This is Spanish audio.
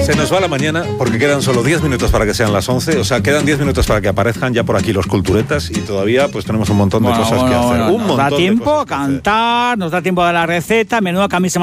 Se nos va la mañana porque quedan solo 10 minutos para que sean las 11. O sea, quedan 10 minutos para que aparezcan ya por aquí los culturetas y todavía pues tenemos un montón de cosas que hacer. Nos da tiempo a cantar, nos da tiempo a dar la receta, menuda camisa